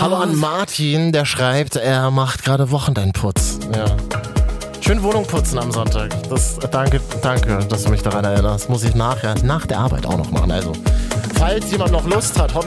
Hallo an Martin, der schreibt, er macht gerade Wochenendputz. Ja. Schön Wohnung putzen am Sonntag. Danke, dass du mich daran erinnerst. Muss ich nachher, nach der Arbeit auch noch machen. Also, falls jemand noch Lust hat, Hobby